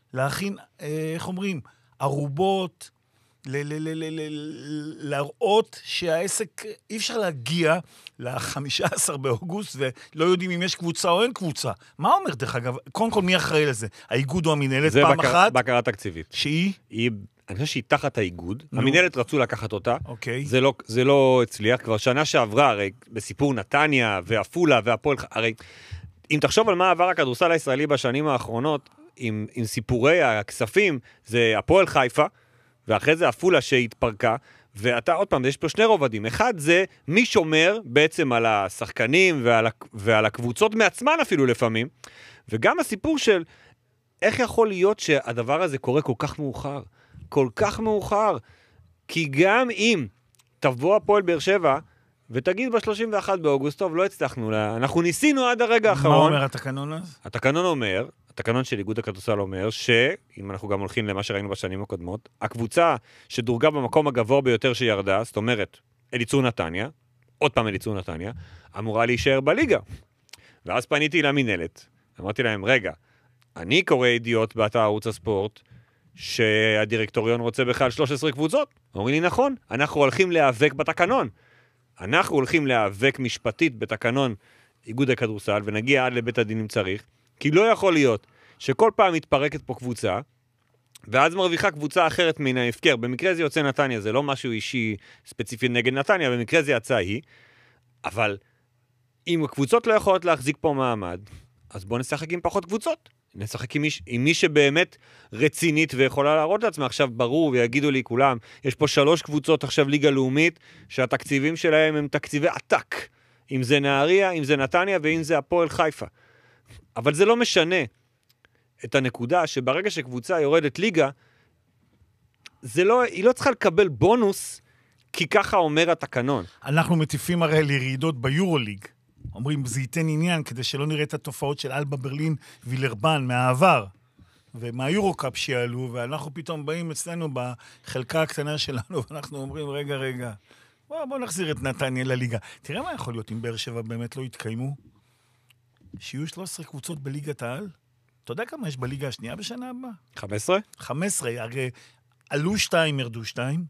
להכין, איך אומרים, ערובות, להראות שהעסק, אי אפשר להגיע ל-15 באוגוסט, ולא יודעים אם יש קבוצה או אין קבוצה. מה אומר דרך אגב? קודם כל, מי אחראי לזה? האיגוד או המנהלת פעם אחת? זה בקרה תקציבית. שהיא? אני חושב שהיא תחת האיגוד. המנהלת רצו לקחת אותה. אוקיי. זה לא הצליח. כבר שנה שעברה, הרי בסיפור נתניה ואפולה והפועל, הרי אם תחשוב על מה עבר הכדורסל הישראלי בשנים האחרונות, עם סיפורי הכספים, זה הפועל חיפה, ואחרי זה אפולה שהתפרקה, ואתה עוד פעם, יש פה שני רובדים. אחד זה מי שומר בעצם על השחקנים ועל הקבוצות מעצמן אפילו לפעמים, וגם הסיפור של איך יכול להיות שהדבר הזה קורה כל כך מאוחר. כל כך מאוחר. כי גם אם תבוא הפועל באר שבע, ותגיד ב-31 באוגוסט, טוב, לא הצלחנו, אנחנו ניסינו עד הרגע האחרון. מה אומר התקנון אז? התקנון של איגוד הכדורסל אומר שאם אנחנו גם הולכים למה שראינו בשנים הקודמות, הקבוצה שדורגה במקום הגבוה ביותר שירדה, זאת אומרת, אליצור נתניה, עוד פעם אליצור נתניה, אמורה להישאר בליגה. ואז פניתי למנהלת, אמרתי להם, רגע, אני קורא ידיעות באתר ערוץ הספורט, שהדירקטוריון רוצה בכלל 13 קבוצות. אומרים לי, נכון, אנחנו הולכים להיאבק בתקנון. אנחנו הולכים להיאבק משפטית בתקנון איגוד הכדורסל, ונגיע עד לבית הדין אם צריך, כי לא יכול להיות שכל פעם מתפרקת פה קבוצה, ואז מרוויחה קבוצה אחרת מן ההפקר. במקרה זה יוצא נתניה, זה לא משהו אישי ספציפי נגד נתניה, במקרה זה יצא היא, אבל אם הקבוצות לא יכולות להחזיק פה מעמד, אז בואו נשחק עם פחות קבוצות. נשחק עם מי שבאמת רצינית ויכולה להראות לעצמה. עכשיו ברור ויגידו לי כולם, יש פה 3 קבוצות עכשיו ליגה לאומית, שהתקציבים שלהם הם תקציבי עתק. אם זה נהריה, אם זה נתניה ואם זה הפועל חיפה. אבל זה לא משנה את הנקודה שברגע שקבוצה יורדת ליגה, היא לא צריכה לקבל בונוס, כי ככה אומר התקנון. אנחנו מטיפים הרי לירידות ביורוליג. אומרים, זה ייתן עניין כדי שלא נראה את התופעות של אלבה ברלין וילרבן מהעבר ומהיורוקאפ שיעלו, ואנחנו פתאום באים אצלנו בחלקה הקטנה שלנו, ואנחנו אומרים, רגע, בוא נחזיר את נתניה לליגה. תראה מה יכול להיות אם באר שבע באמת לא יתקיימו? שיהיו 13 קבוצות בליגת העל? אתה יודע כמה יש בליגה השנייה בשנה הבאה? 15? 15, הרי עלו 2, ירדו 2.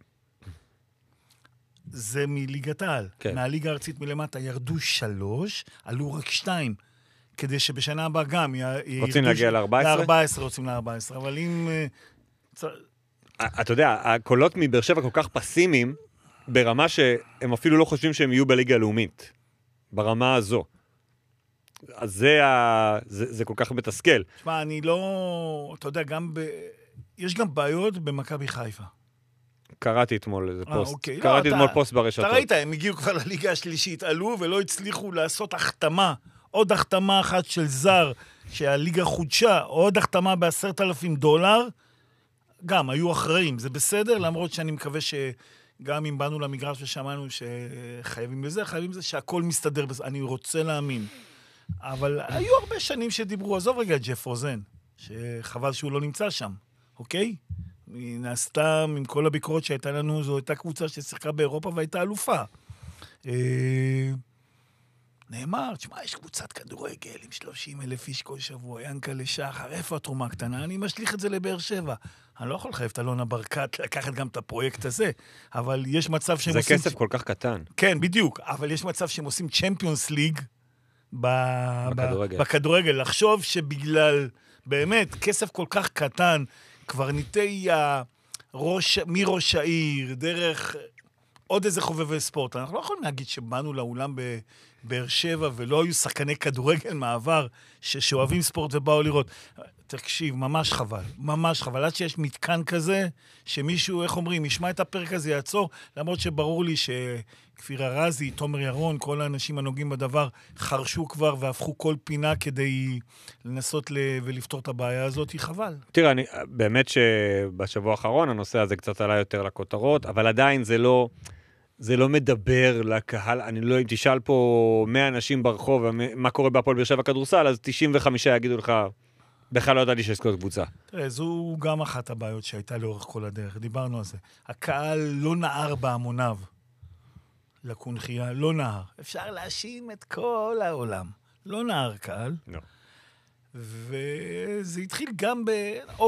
זה מליגת העל. כן. מהליגה הארצית מלמטה ירדו 3, עלו רק 2. כדי שבשנה הבאה גם רוצים להגיע ל-14? ל-14 רוצים ל-14, אבל אם... אתה יודע, הקולות מבאר שבע כל כך פסימיים, ברמה שהם אפילו לא חושבים שהם יהיו בליגה הלאומית. ברמה הזו. אז זה כל כך מתסכל. תשמע, אני לא... אתה יודע, יש גם בעיות במכבי חיפה. קראתי אתמול איזה פוסט. אוקיי. קראתי אתמול פוסט ברשתות. אתה ראית, הם הגיעו כבר לליגה השלישית, עלו ולא הצליחו לעשות החתמה. עוד החתמה אחת של זר, שהליגה חודשה, עוד החתמה $10,000. גם, היו אחראים. זה בסדר, למרות שאני מקווה שגם אם באנו למגרש ושמענו שחייבים בזה, חייבים בזה שהכל מסתדר בזה. אני רוצה להאמין. אבל היו הרבה שנים שדיברו, עזוב רגע את ג'ף רוזן, שחבל שהוא לא נמצא שם, אוקיי? נעשתה, עם כל הביקורות שהייתה לנו, זו הייתה קבוצה ששיחקה באירופה והייתה אלופה. נאמר, תשמע, יש קבוצת כדורגל עם 30,000 איש כל שבוע, ינקלה שחר, איפה התרומה הקטנה? אני משליך את זה לבאר שבע. אני לא יכול לחייב את אלונה ברקת לקחת גם את הפרויקט הזה, אבל יש מצב שהם עושים... זה כסף כל כך קטן. כן, בדיוק, אבל יש מצב שהם עושים צ'מפיונס ליג בכדורגל. לחשוב שבגלל, באמת, כסף כל כך קטן, קברניטי מראש העיר, דרך עוד איזה חובבי ספורט. אנחנו לא יכולים להגיד שבאנו לאולם בבאר שבע ולא היו שחקני כדורגל מעבר שאוהבים ספורט ובאו לראות. תקשיב, ממש חבל, ממש חבל. עד שיש מתקן כזה, שמישהו, איך אומרים, ישמע את הפרק הזה, יעצור, למרות שברור לי שכפיר הרזי, תומר ירון, כל האנשים הנוגעים בדבר, חרשו כבר והפכו כל פינה כדי לנסות ולפתור את הבעיה הזאת, היא חבל. תראה, באמת שבשבוע האחרון הנושא הזה קצת עלה יותר לכותרות, אבל עדיין זה לא מדבר לקהל. אני לא, אם תשאל פה 100 אנשים ברחוב, מה קורה בהפועל באר שבע כדורסל, אז 95 יגידו לך, בכלל לא ידעתי שיש כל קבוצה. תראה, זו גם אחת הבעיות שהייתה לאורך כל הדרך, דיברנו על זה. הקהל לא נער בהמוניו לקונחייה, לא נער. אפשר להאשים את כל העולם. לא נער קהל. לא. וזה התחיל גם